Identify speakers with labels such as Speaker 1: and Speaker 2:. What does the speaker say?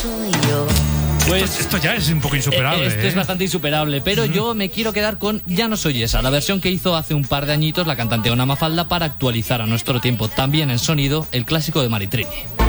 Speaker 1: Pues
Speaker 2: esto ya es un poco insuperable.
Speaker 1: Esto es bastante insuperable, pero yo me quiero quedar con Ya no soy esa, la versión que hizo hace un par de añitos la cantante Ona Mafalda para actualizar a nuestro tiempo, también en sonido, el clásico de Maritrini.